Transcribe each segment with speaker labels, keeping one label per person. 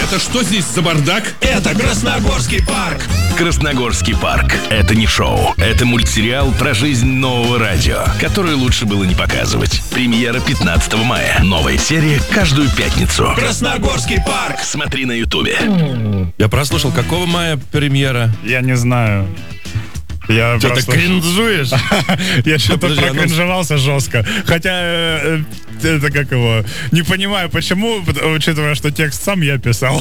Speaker 1: Ребята, что здесь за бардак?
Speaker 2: Это Красногорский парк.
Speaker 3: Красногорский парк – это не шоу. Это мультсериал про жизнь нового радио, который лучше было не показывать. Премьера 15 мая. Новая серия каждую пятницу.
Speaker 2: Красногорский парк.
Speaker 3: Смотри на Ютубе.
Speaker 4: Я прослушал, какого мая премьера?
Speaker 5: Я не знаю. Я
Speaker 4: Что,
Speaker 5: просто...
Speaker 4: ты кринжуешь?
Speaker 5: Я что-то
Speaker 4: Подожди,
Speaker 5: прокринжевался жестко. Хотя, это как его... Не понимаю, почему, учитывая, что текст сам я писал.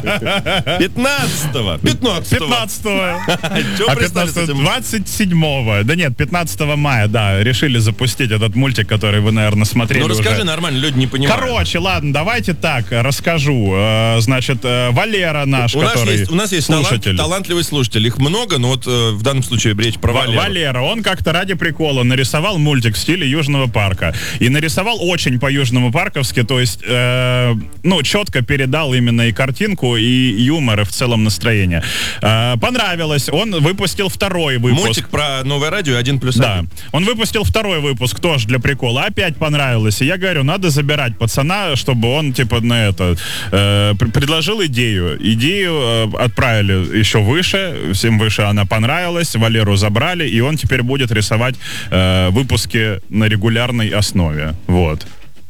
Speaker 4: 15-го.
Speaker 5: 15-го.
Speaker 4: Чего
Speaker 5: А
Speaker 4: пристали с
Speaker 5: 15-го,
Speaker 4: этим?
Speaker 5: 27-го. Да нет, 15 мая, да. Решили запустить этот мультик, который вы, наверное, смотрели
Speaker 4: Ну расскажи
Speaker 5: уже.
Speaker 4: нормально, люди не понимают.
Speaker 5: Короче, ладно, давайте так, расскажу. Значит, Валера наш,
Speaker 4: У
Speaker 5: который
Speaker 4: нас есть
Speaker 5: слушатель.
Speaker 4: талантливый слушатель. Их много, но вот в данном случае речь про Валеру.
Speaker 5: Валера, он как-то ради прикола нарисовал мультик в стиле Южного парка. И нарисовал очень по-южному парковски, то есть, четко передал именно и картинку, и юмор, и в целом настроение. Понравилось. Он выпустил второй выпуск.
Speaker 4: Мультик про новое радио 1+1.
Speaker 5: Да. Он выпустил второй выпуск тоже для прикола. Опять понравилось. И я говорю, надо забирать пацана, чтобы он, предложил идею. Идею отправили еще выше. Всем выше она понравилась. Валеру забрали, и он теперь будет рисовать выпуски на регулярной основе. Вот.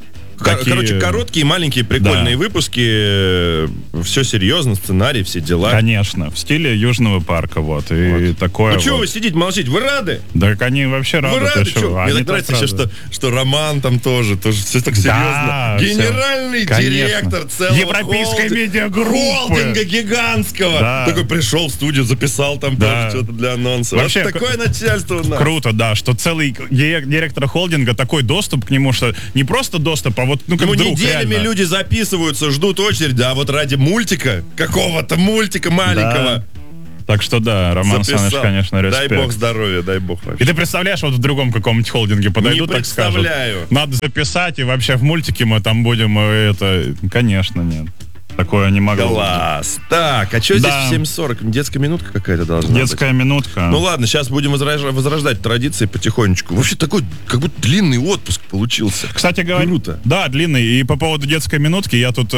Speaker 4: Короче, короткие, маленькие, прикольные выпуски. Все серьезно, сценарий, все дела.
Speaker 5: Конечно, в стиле Южного парка, вот. И такое.
Speaker 4: Ну что вы сидите, молчите? Вы рады?
Speaker 5: Да они вообще рады.
Speaker 4: Вы рады?
Speaker 5: Чё?
Speaker 4: Мне
Speaker 5: Они
Speaker 4: так нравится еще,
Speaker 5: рады.
Speaker 4: что Роман там тоже все так серьезно. Генеральный директор целого
Speaker 5: европейской медиагруппы.
Speaker 4: Холдинга гигантского.
Speaker 5: Да.
Speaker 4: Такой пришел в студию, записал там тоже что-то для анонса.
Speaker 5: Вообще,
Speaker 4: вот такое начальство у нас.
Speaker 5: Круто, да, что целый директор холдинга, такой доступ к нему, что не просто доступ, а вот, как
Speaker 4: Ему
Speaker 5: друг,
Speaker 4: неделями
Speaker 5: реально.
Speaker 4: люди записываются, ждут очереди, а вот ради мультика, какого-то мультика маленького.
Speaker 5: Да. Так что да, Роман Саныч, конечно, респект.
Speaker 4: Дай бог здоровья, дай бог вообще.
Speaker 5: И ты представляешь, вот в другом каком-нибудь холдинге подойдут,
Speaker 4: Не
Speaker 5: так скажут.
Speaker 4: представляю.
Speaker 5: Надо записать, и вообще в мультике мы там будем, конечно, нет. Такое не могло.
Speaker 4: Класс. Так, а что здесь в 7:40? Детская минутка какая-то должна
Speaker 5: Детская минутка.
Speaker 4: Ну ладно, сейчас будем возрождать традиции потихонечку. Вообще такой, как будто длинный отпуск получился.
Speaker 5: Кстати говоря,
Speaker 4: круто.
Speaker 5: Да, длинный. И по поводу детской минутки, я тут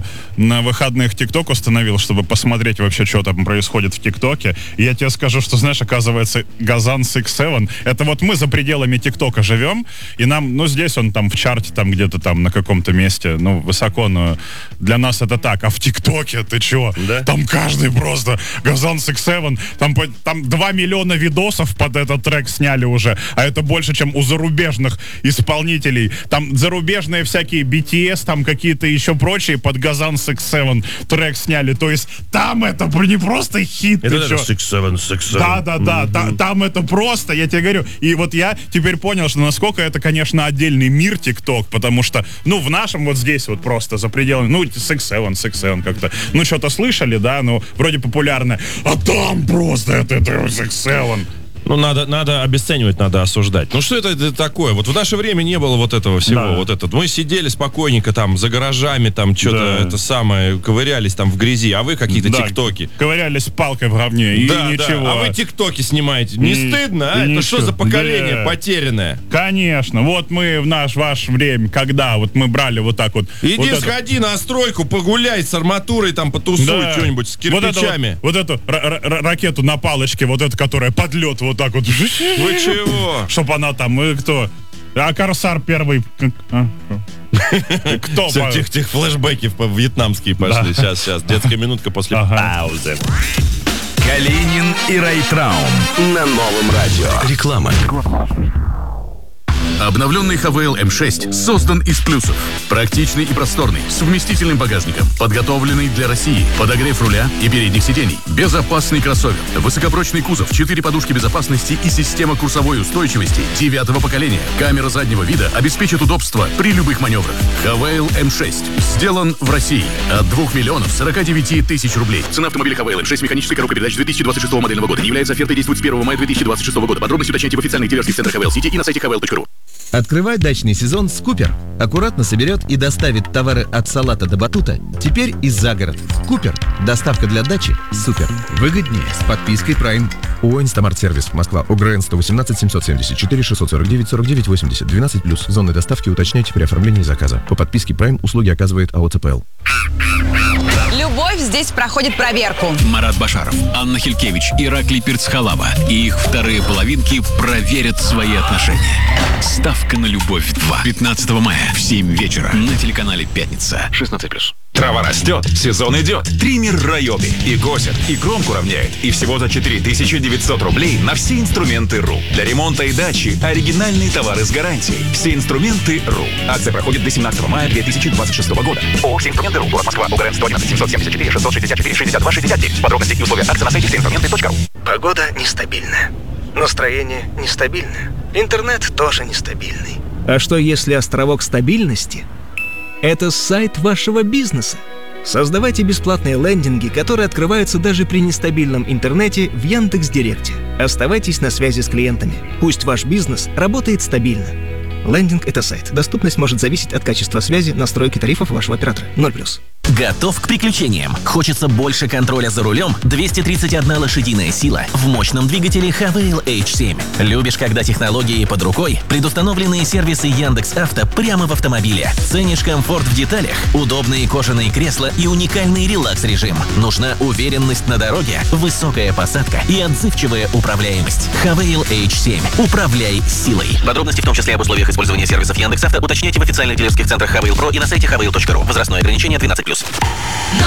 Speaker 5: на выходных ТикТок установил, чтобы посмотреть вообще, что там происходит в ТикТоке. И я тебе скажу, что, знаешь, оказывается, Газан 6-7, это вот мы за пределами ТикТока живем, и нам, здесь он там в чарте, там где-то там на каком-то месте, высоко, но для нас это так. А в ТикТоке, ты чё?
Speaker 4: Да?
Speaker 5: Там каждый просто Газан 6-7, там 2 миллиона видосов под этот трек сняли уже, а это больше, чем у зарубежных исполнителей. Там зарубежные всякие BTS, там какие-то еще прочие под Газан 6-7 трек сняли. То есть там это не просто хит.
Speaker 4: Это
Speaker 5: ты чё?
Speaker 4: 6-7.
Speaker 5: Да. Там это просто, я тебе говорю. И вот я теперь понял, что насколько это, конечно, отдельный мир ТикТок, потому что, в нашем вот здесь вот просто за пределами, 6-7 как-то, что-то слышали, да, вроде популярное, а там просто это 6-7.
Speaker 4: Надо обесценивать, надо осуждать. Что это такое? Вот в наше время не было вот этого всего.
Speaker 5: Да.
Speaker 4: Вот это. Мы сидели спокойненько там за гаражами, там что-то ковырялись там в грязи, а вы какие-то тиктоки.
Speaker 5: Ковырялись палкой в говне, и ничего.
Speaker 4: А вы тиктоки снимаете. Не стыдно, а? Это что за поколение потерянное?
Speaker 5: Конечно. Вот мы в ваше время, когда вот мы брали вот так вот.
Speaker 4: Иди сходи на стройку, погуляй с арматурой, там потусуй что-нибудь с кирпичами.
Speaker 5: Вот эту ракету на палочке, вот эту, которая под лед вот так вот.
Speaker 4: Вы чего?
Speaker 5: Чтоб она там, кто? А Корсар первый. Кто?
Speaker 4: Тех флешбеки вьетнамские пошли. Сейчас. Детская минутка после паузы.
Speaker 3: Калинин и Райтраум на новом радио. Реклама. Обновленный ХВЛ М6 создан из плюсов. Практичный и просторный, с вместительным багажником, подготовленный для России, подогрев руля и передних сидений, безопасный кроссовер, высокопрочный кузов, 4 подушки безопасности и система курсовой устойчивости 9-го поколения. Камера заднего вида обеспечит удобство при любых маневрах. ХВЛ М6 сделан в России от 2 миллионов 49 тысяч рублей. Цена автомобиля ХВЛ М6 механической коробкой передач 2026 модельного года не является офертой, действует с 1 мая 2026 года. Подробности уточняйте в официальных дилерских центрах ХВЛ Сити и на сайте hvl.ru.
Speaker 6: Открывай дачный сезон с Купер. Аккуратно соберет и доставит товары от салата до батута. Теперь и за город. Купер. Доставка для дачи. Супер. Выгоднее с подпиской Prime. ООО «Инстамарт-сервис». Москва. ОГРН 118 774 649 49 80 12+. Зоны доставки уточняйте при оформлении заказа. По подписке Prime услуги оказывает АО ЦПЛ.
Speaker 1: Любовь здесь проходит проверку.
Speaker 7: Марат Башаров, Анна Хилькевич, Ираклий Перцхалава и их вторые половинки проверят свои отношения. Ставка на любовь 2. 15 мая в 7 вечера на телеканале «Пятница». 16+.
Speaker 2: Трава растет, сезон идет. Триммер Райоби. И косит, и кромку равняет. И всего за 4900 рублей на все инструменты РУ. Для ремонта и дачи оригинальные товары с гарантией. Все инструменты РУ. Акция проходит до 17 мая 2026 года. ООО «Все инструменты РУ». Город Москва. ОГРН 111 774 664 62 69. Подробности и условия акции на сайте всеинструменты.ру.
Speaker 8: Погода нестабильная. Настроение нестабильное. Интернет тоже нестабильный. А что если островок стабильности – это сайт вашего бизнеса? Создавайте бесплатные лендинги, которые открываются даже при нестабильном интернете в Яндекс.Директе. Оставайтесь на связи с клиентами. Пусть ваш бизнес работает стабильно. Лендинг – это сайт. Доступность может зависеть от качества связи, настройки тарифов вашего оператора. 0+.
Speaker 9: Готов к приключениям? Хочется больше контроля за рулем? 231 лошадиная сила в мощном двигателе Havail H7. Любишь, когда технологии под рукой? Предустановленные сервисы Яндекс.Авто прямо в автомобиле. Ценишь комфорт в деталях? Удобные кожаные кресла и уникальный релакс-режим. Нужна уверенность на дороге? Высокая посадка и отзывчивая управляемость. Havail H7. Управляй силой. Подробности, в том числе об условиях использования сервисов Яндекс.Авто, уточняйте в официальных дилерских центрах Havail Pro и на сайте havail.ru. Возрастное ограничение 12+.